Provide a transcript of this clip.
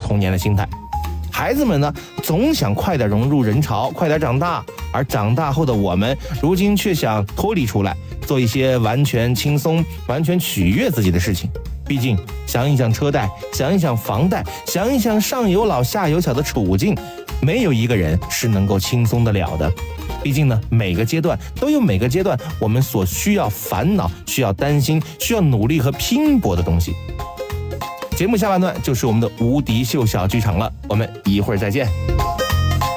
童年的心态。孩子们呢，总想快点融入人潮，快点长大，而长大后的我们，如今却想脱离出来，做一些完全轻松、完全取悦自己的事情。毕竟，想一想车贷，想一想房贷，想一想上有老下有小的处境，没有一个人是能够轻松得了的。毕竟呢，每个阶段都有每个阶段我们所需要烦恼、需要担心、需要努力和拼搏的东西。节目下半段就是我们的无敌秀小剧场了，我们一会儿再见。